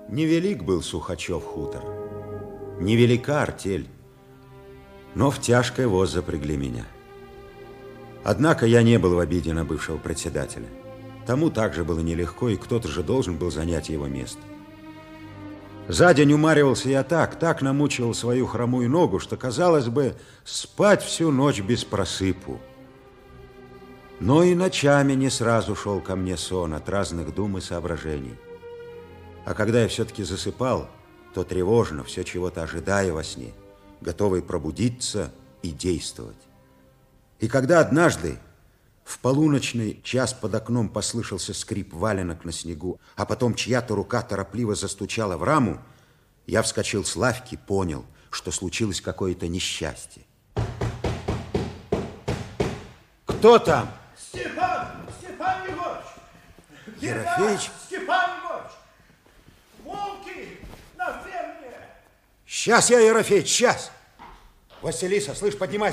Невелик был Сухачев хутор, невелика артель, но в тяжкий воз запрягли меня. Однако я не был в обиде на бывшего председателя. Тому также было нелегко, и кто-то же должен был занять его место. За день умаривался я так намучивал свою хромую ногу, что, казалось бы, спать всю ночь без просыпу. Но и ночами не сразу шел ко мне сон от разных дум и соображений. А когда я все-таки засыпал, то тревожно, все чего-то ожидая во сне, готовый пробудиться и действовать. И когда однажды в полуночный час под окном послышался скрип валенок на снегу, а потом чья-то рука торопливо застучала в раму, я вскочил с лавки, понял, что случилось какое-то несчастье. Кто там? Степан Егорыч! Ерофеич? Степан Егорыч! Волки на ферме! Сейчас я, Ерофеич, сейчас! Василиса, слышь, поднимайся!